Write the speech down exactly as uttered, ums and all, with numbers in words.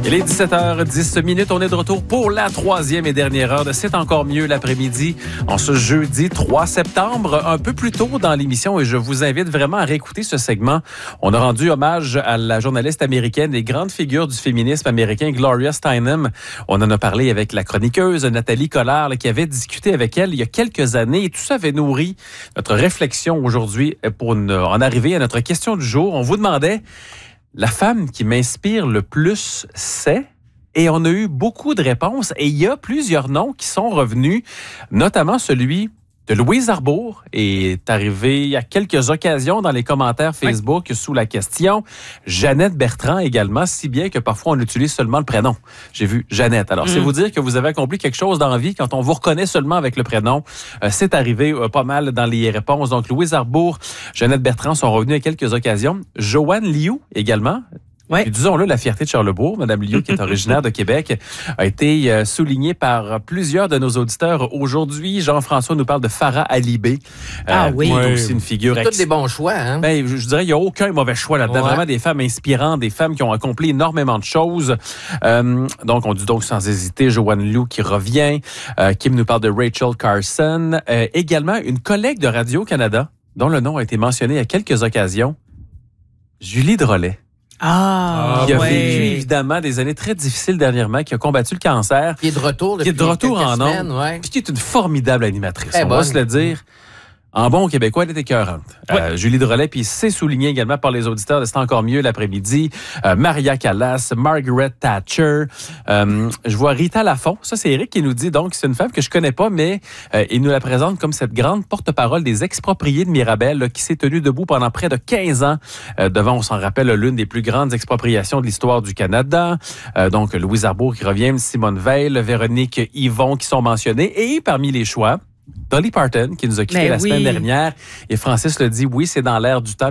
Il est dix-sept heures dix minutes. On est de retour pour la troisième et dernière heure de C'est encore mieux l'après-midi en ce jeudi trois septembre, un peu plus tôt dans l'émission, et je vous invite vraiment à réécouter ce segment. On a rendu hommage à la journaliste américaine et grande figure du féminisme américain, Gloria Steinem. On en a parlé avec la chroniqueuse Nathalie Collard, là, qui avait discuté avec elle il y a quelques années, et tout ça avait nourri notre réflexion aujourd'hui pour une, en arriver à notre question du jour. On vous demandait: la femme qui m'inspire le plus, c'est... Et on a eu beaucoup de réponses. Et il y a plusieurs noms qui sont revenus, notamment celui de Louise Arbour est arrivé à quelques occasions dans les commentaires Facebook oui. sous la question. Jeannette Bertrand également, si bien que parfois on utilise seulement le prénom. J'ai vu Jeannette. Alors, mm. c'est vous dire que vous avez accompli quelque chose dans la vie quand on vous reconnaît seulement avec le prénom. Euh, c'est arrivé euh, pas mal dans les réponses. Donc, Louise Arbour, Jeannette Bertrand sont revenus à quelques occasions. Joanne Liu également. Ouais. Puis, disons-le, la fierté de Charlebourg, Mme Liu, qui est originaire de Québec, a été euh, soulignée par plusieurs de nos auditeurs aujourd'hui. Jean-François nous parle de Farah Alibé. Euh, ah oui. Qui est aussi une figure... Tous des bons choix, hein? Ben, je, je dirais qu'il n'y a aucun mauvais choix là-dedans. Ouais. Vraiment des femmes inspirantes, des femmes qui ont accompli énormément de choses. Euh, donc, on dit donc sans hésiter Joanne Liu qui revient. Euh, Kim nous parle de Rachel Carson. Euh, également, une collègue de Radio-Canada, dont le nom a été mentionné à quelques occasions, Julie Drolet. Ah, qui a ouais. vécu évidemment des années très difficiles dernièrement, qui a combattu le cancer. Qui est de retour depuis qui est de retour en semaines, ondes, ouais. puis qui est une formidable animatrice. Très on bonne. va se le dire. En bon québécois, elle est écœurante. Ouais. Euh, Julie Drolet, puis c'est souligné également par les auditeurs de C'est encore mieux l'après-midi. Euh, Maria Callas, Margaret Thatcher. Euh, je vois Rita Lafont. Ça, c'est Eric qui nous dit, donc, c'est une femme que je connais pas, mais euh, il nous la présente comme cette grande porte-parole des expropriés de Mirabel, là, qui s'est tenue debout pendant près de quinze ans euh, devant, on s'en rappelle, l'une des plus grandes expropriations de l'histoire du Canada. Euh, donc, Louise Arbour qui revient, Simone Veil, Véronique Yvon qui sont mentionnées. Et parmi les choix, Dolly Parton, qui nous a quittés la oui. semaine dernière. Et Francis le dit, oui, c'est dans l'air du temps.